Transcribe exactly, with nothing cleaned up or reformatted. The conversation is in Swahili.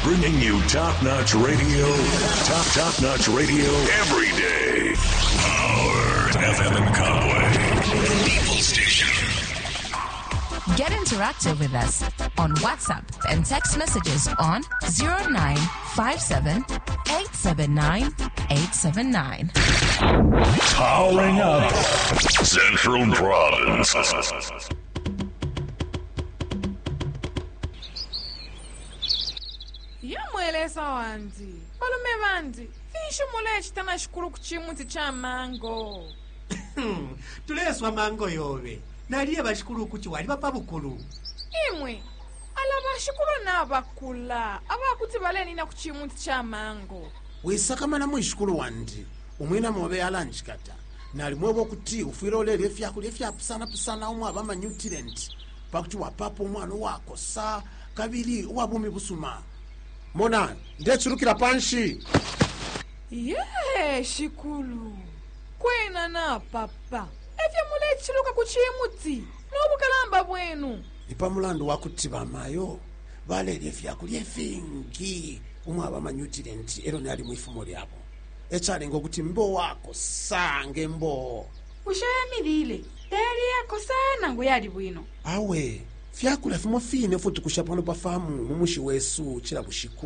Bringing you top-notch radio, top, top-notch radio every day. Power F M and Conway. People Station. Get interactive with us on WhatsApp and text messages on zero nine five seven, eight seven nine, eight seven nine. Powering up Central Province. Yamweleza wanti balume banti fishumule chitana shikuru kuchimuti cha mango. Tuleswa mango yobe naliye bashikuru kuchi wali bapa bukulu Imwe alaba shikuru na bakula abakuti baleni na kuchimuti cha mango. Wisakamana mwishikuru wandi umwina mobe alanchikata nali mwobo kuti ufira olele fyakuli fyapusana pusana umwe abama nutrient pakuti wapapo umwana wako sa kabili wabumi busuma mona ndechurukira panshi. Ye shikulu kwena na papa efya mule chiluka kuchimuti nobukalamba bwenu Ipamulandu wakuti bamayo balele fyakuli efingi umwe abama nutrient ero nali mwifumo lyabo echale ngokuti mbo wako sange mbo ushayamilile tayari yako sana nguyali bwino awe fyakula fimo fine futi kushapano pafamu mumushi wesu chila bushiku